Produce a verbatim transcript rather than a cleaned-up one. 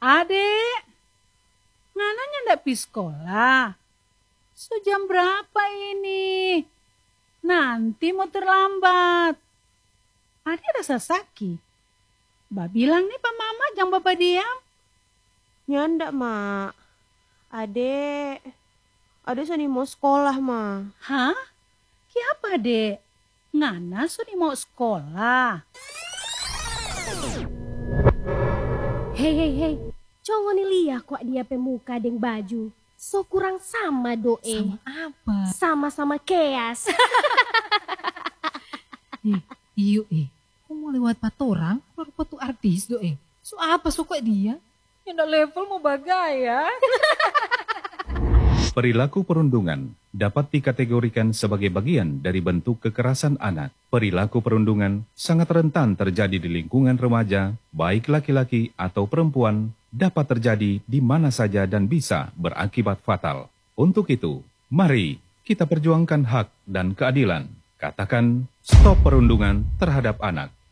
Adek, ngananya ndak pi sekolah? Sejam berapa ini? Nanti mau terlambat. Adek rasa sakit. Mbak bilang nih Pak Mama jangan bapak diam. Nyandak, Mak. Adek, adek sani mau sekolah, Ma. Hah? Kiapa, Dek? Ngana suni mau sekolah? Hei, hei, hei. Congo ni liya kok dia pemuka deng baju. So kurang sama doe. Sama apa? Sama-sama keas. Eh, iyo eh. Kok mau lewat patorang? Keluar patu artis doe. So apa so kok dia? Yang level mau bagaya. Perilaku perundungan dapat dikategorikan sebagai bagian dari bentuk kekerasan anak. Perilaku perundungan sangat rentan terjadi di lingkungan remaja, baik laki-laki atau perempuan, dapat terjadi di mana saja dan bisa berakibat fatal. Untuk itu, mari kita perjuangkan hak dan keadilan. Katakan stop perundungan terhadap anak.